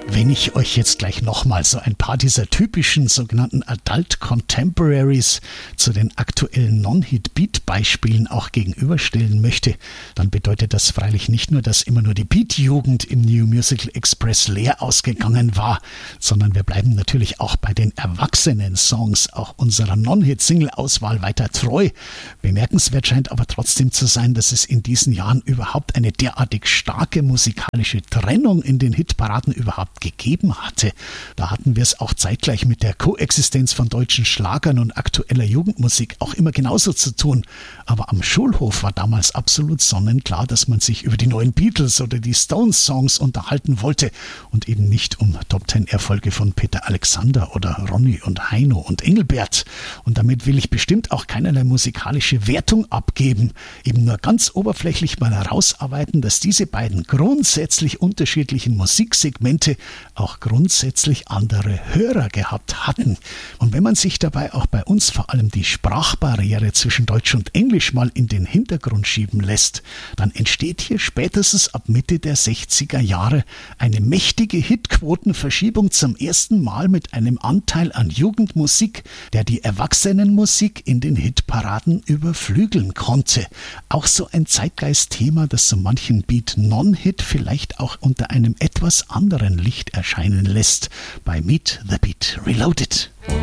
Wenn ich euch jetzt gleich nochmal so ein paar dieser typischen sogenannten Adult Contemporaries zu den aktuellen Non-Hit-Beat-Beispielen auch gegenüberstellen möchte, dann bedeutet das freilich nicht nur, dass immer nur die Beat-Jugend im New Musical Express leer ausgegangen war, sondern wir bleiben natürlich auch bei den Erwachsenen-Songs, auch unserer Non-Hit-Single-Auswahl weiter treu. Bemerkenswert scheint aber trotzdem zu sein, dass es in diesen Jahren überhaupt eine derartig starke musikalische Trennung in den Hitparaden überhaupt gegeben hatte. Da hatten wir es auch zeitgleich mit der Koexistenz von deutschen Schlagern und aktueller Jugendmusik auch immer genauso zu tun. Aber am Schulhof war damals absolut sonnenklar, dass man sich über die neuen Beatles oder die Stones-Songs unterhalten wollte und eben nicht um Top-10-Erfolge von Peter Alexander oder Ronny und Heino und Engelbert. Und damit will ich bestimmt auch keinerlei musikalische Wertung abgeben, eben nur ganz oberflächlich mal herausarbeiten, dass diese beiden grundsätzlich unterschiedlichen Musiksegmente auch grundsätzlich andere Hörer gehabt hatten. Und wenn man sich dabei auch bei uns vor allem die Sprachbarriere zwischen Deutsch und Englisch mal in den Hintergrund schieben lässt, dann entsteht hier spätestens ab Mitte der 60er Jahre eine mächtige Hitquotenverschiebung zum ersten Mal mit einem Anteil an Jugendmusik, der die Erwachsenenmusik in den Hitparaden überflügeln konnte. Auch so ein Zeitgeistthema, das so manchen Beat Non-Hit vielleicht auch unter einem etwas anderen Licht erscheinen lässt bei Meet the Beat Reloaded.